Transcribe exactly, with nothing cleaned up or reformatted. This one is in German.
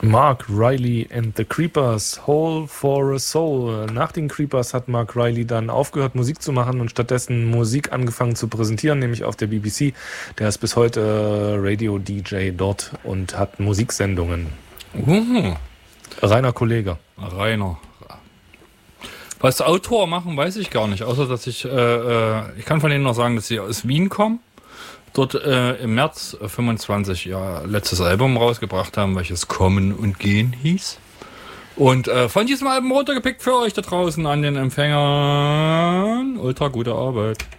Mark Riley and the Creepers, Hole for a Soul. Nach den Creepers hat Mark Riley dann aufgehört, Musik zu machen und stattdessen Musik angefangen zu präsentieren, nämlich auf der B B C. Der ist bis heute Radio-D J dort und hat Musiksendungen. Uh. Reiner Kollege. Rainer. Was Autor machen, weiß ich gar nicht, außer dass ich, äh, äh, ich kann von denen noch sagen, dass sie aus Wien kommen. Dort äh, im März fünfundzwanzig ihr letztes Album rausgebracht haben, welches Kommen und Gehen hieß. Und äh, von diesem Album runtergepickt für euch da draußen an den Empfängern. Ultra gute Arbeit.